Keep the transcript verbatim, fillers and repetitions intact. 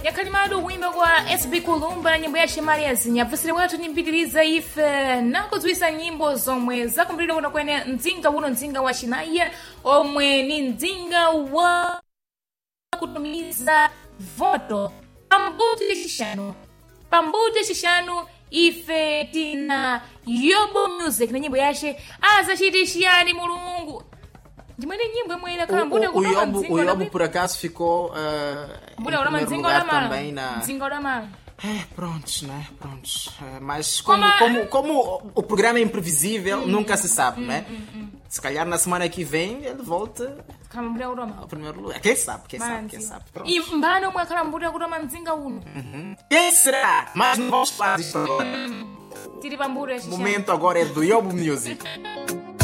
Yakalimado wimbo kwa S B Kulumba na nyimbo ya Shemaria Zinya. Vusile watu nimpitiliza ife na kuzuisa nyimbo zomwe zakumbirira kuna kwene nzinga uno nzinga wa Shinaiya omwe ni nzinga wa kutumiza voto pambuti shishano. Pambuti shishano ife tina Yobo Music na nyimbo yashe azashitishiyani mulungu. Ndimwene nyimbo mwela kama mbude kutoka nzinga. O Yobo por acaso ficou uh, em primeiro lugar também na... Nzinga Orama. É, prontos, né? Prontos. Uh, mas como, como, como o programa é imprevisível, hum, nunca se sabe, hum, né? Hum, hum. Se calhar na semana que vem ele volta ao primeiro lugar. Quem sabe, quem sabe, quem sabe. E mbano mwa kala mbude kuroma nzinga uno. Uhum. Quem será? Mas não vamos falar disso agora. Tiri pambure. O momento agora é do Yobo Music.